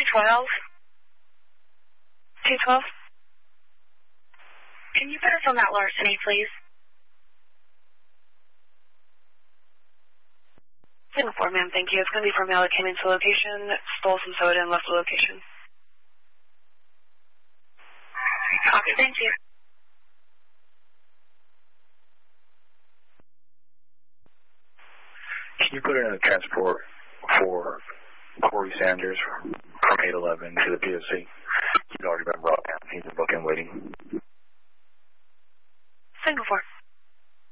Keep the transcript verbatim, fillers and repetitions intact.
twelve? two twelve? Can you put us on that larceny, please? Signal four, ma'am, thank you. It's going to be for a male that came into the location, stole some soda, and left the location. Copy, thank you. Can you put in a transport for Corey Sanders from eight eleven to the P O C? He's already been brought down. He's in booking waiting. Signal four.